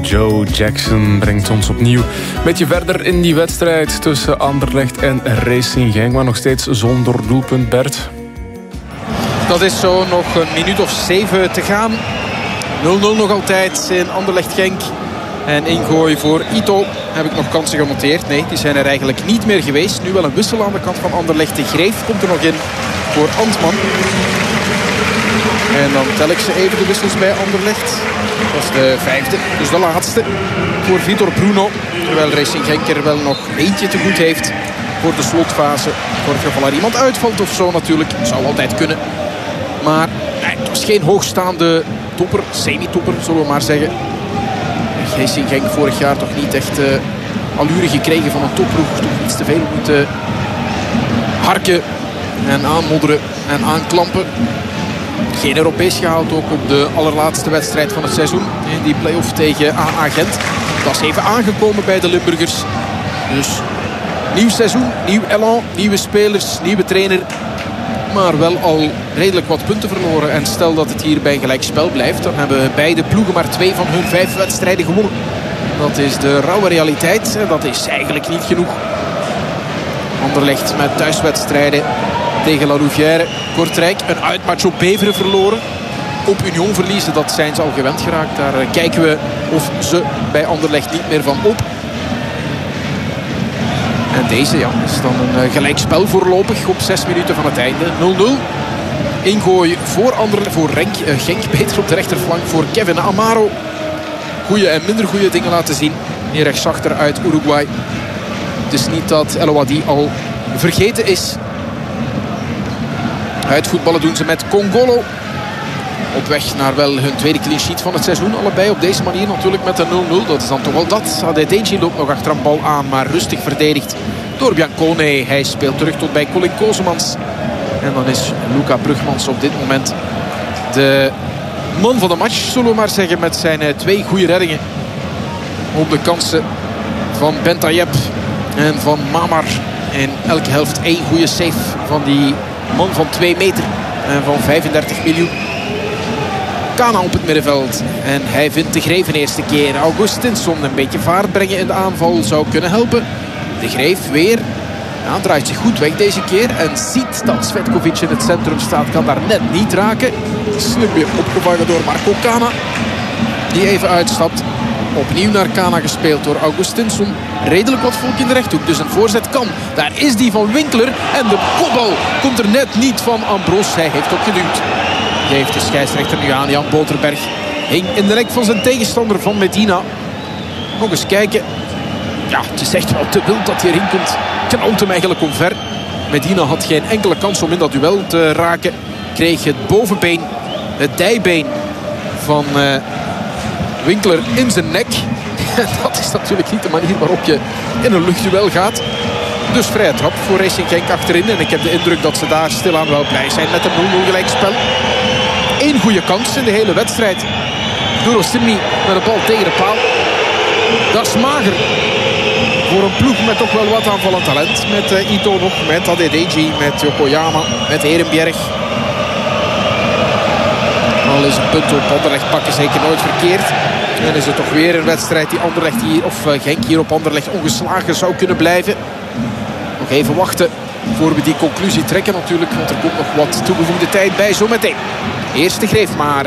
Joe Jackson brengt ons opnieuw een beetje verder in die wedstrijd tussen Anderlecht en Racing Genk, maar nog steeds zonder doelpunt. Bert? Dat is zo nog een minuut of 7 te gaan. 0-0 nog altijd in Anderlecht-Genk. En ingooi voor Ito. Heb ik nog kansen genoteerd? Nee, die zijn er eigenlijk niet meer geweest. Nu wel een wissel aan de kant van Anderlecht. De Greef komt er nog in voor Antman. En dan tel ik ze even, de wissels bij Anderlecht. Dat is de 5e, dus de laatste. Voor Vitor Bruno. Terwijl Racing Genk er wel nog eentje te goed heeft voor de slotfase. Voor het geval er iemand uitvalt of zo natuurlijk. Zou altijd kunnen. Maar nee, het was geen hoogstaande topper. Semi-topper, zullen we maar zeggen. Racing Genk vorig jaar toch niet echt allure gekregen van een topploeg. Toch iets te veel moeten harken en aanmodderen en aanklampen. Geen Europees gehaald ook op de allerlaatste wedstrijd van het seizoen. In die play-off tegen AA Gent. Dat is even aangekomen bij de Limburgers. Dus nieuw seizoen, nieuw elan, nieuwe spelers, nieuwe trainer. Maar wel al redelijk wat punten verloren. En stel dat het hier bij gelijkspel blijft, dan hebben beide ploegen maar 2 van hun 5 wedstrijden gewonnen. Dat is de rauwe realiteit. En dat is eigenlijk niet genoeg. Anderlecht met thuiswedstrijden tegen La Louvière. Kortrijk, een uitmatch op Beveren verloren. Op Union verliezen, dat zijn ze al gewend geraakt. Daar kijken we of ze bij Anderlecht niet meer van op. En deze is dan een gelijkspel voorlopig op 6 minuten van het einde. 0-0. Ingooi voor Genk, beter op de rechterflank voor Kevin Amaro. Goede en minder goede dingen laten zien. Hier rechtsachter uit Uruguay. Het is niet dat El Ouadi al vergeten is. Uitvoetballen doen ze met Congolo. Op weg naar wel hun tweede clean sheet van het seizoen. Allebei op deze manier natuurlijk met een 0-0. Dat is dan toch wel dat. Adedeji loopt nog achter een bal aan, maar rustig verdedigd door Biancone. Hij speelt terug tot bij Colin Kozemans. En dan is Luca Brugmans op dit moment de man van de match, zullen we maar zeggen. Met zijn 2 goede reddingen op de kansen van Bentayeb en van Mamar. En elke helft 1 goede save van die man van 2 meter en van 35 miljoen. Kana op het middenveld. En hij vindt de Greef een eerste keer. Augustinsson een beetje vaart brengen in de aanval zou kunnen helpen. De Greef weer. Ja, draait zich goed weg deze keer. En ziet dat Svetkovic in het centrum staat. Kan daar net niet raken. Slim weer opgevangen door Marco Kana. Die even uitstapt. Opnieuw naar Kana gespeeld door Augustinsson. Redelijk wat volk in de rechthoek. Dus een voorzet kan. Daar is die van Winkler. En de kopbal komt er net niet van Ambros. Hij heeft ook geduwd. Geeft de scheidsrechter nu aan. Jan Boterberg hing in de nek van zijn tegenstander van Medina. Nog eens kijken. Ja, het is echt wel te wild dat hij erin komt. Knalt hem eigenlijk omver. Medina had geen enkele kans om in dat duel te raken. Kreeg het bovenbeen, het dijbeen van Winkler in zijn nek. Dat is natuurlijk niet de manier waarop je in een luchtduel gaat. Dus vrije trap voor Racing Genk achterin. En ik heb de indruk dat ze daar stilaan wel blij zijn met een 0-0 gelijkspel. 1 goede kans in de hele wedstrijd. Duro Simni met de bal tegen de paal. Dat is mager. Voor een ploeg met toch wel wat aanvallend talent. Met Ito nog, met Adedeji, met Yokoyama, met Ehrenbjerg. Al is een punt op Anderlecht pakken zeker nooit verkeerd. En is het toch weer een wedstrijd die Anderlecht hier, of Genk hier op Anderlecht ongeslagen zou kunnen blijven. Nog even wachten voor we die conclusie trekken natuurlijk. Want er komt nog wat toegevoegde tijd bij zometeen. Eerste Greef maar.